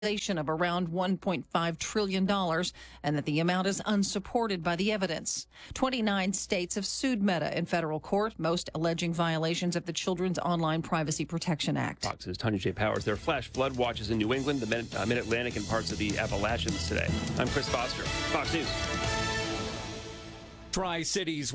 of around $1.5 trillion and that the amount is unsupported by the evidence. 29 states have sued Meta in federal court, most alleging violations of the Children's Online Privacy Protection Act. Fox's Tanya J. Powers. There are flash flood watches in New England, the Mid-Atlantic, and parts of the Appalachians today. I'm Chris Foster, Fox News. Tri-Cities